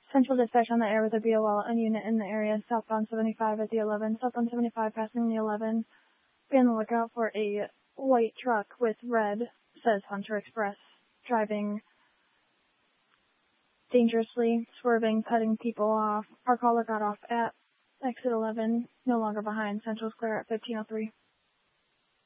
Central dispatch on the air with a BOL and unit in the area, southbound 75 at the 11, southbound 75 passing the 11. Be on the lookout for a white truck with red, says Hunter Express, driving dangerously, swerving, cutting people off. Our caller got off at exit 11, no longer behind. Central's clear at 1503.